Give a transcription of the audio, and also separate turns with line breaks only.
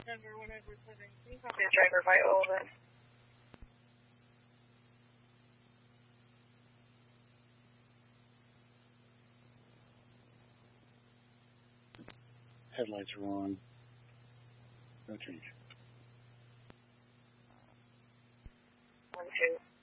Denver 117. Can you copy a driver by Olin?
Headlights are on. No change.
1-2.